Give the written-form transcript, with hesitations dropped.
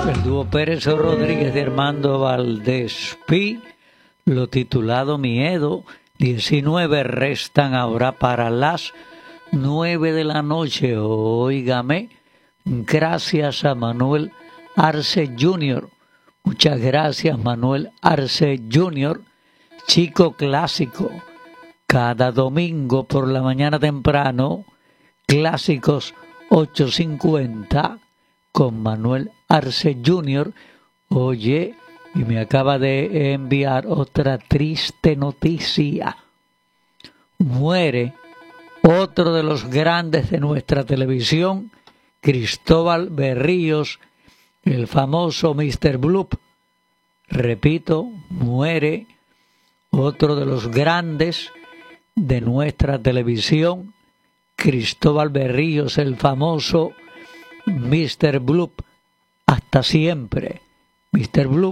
El dúo Pérez Rodríguez de Armando Valdés Pi, lo titulado Miedo. 19 restan ahora para las 9 de la noche. Óigame, gracias a Manuel Arce Jr. Muchas gracias, Manuel Arce Jr., chico clásico. Cada domingo por la mañana temprano, Clásicos 8:50 con Manuel Arce Jr. Oye, y me acaba de enviar otra triste noticia. Muere otro de los grandes de nuestra televisión, Cristóbal Berríos, el famoso Mr. Bloop. Repito, muere otro de los grandes de nuestra televisión, Cristóbal Berríos, el famoso Mr. Bloop. Hasta siempre, Mr. Bloop.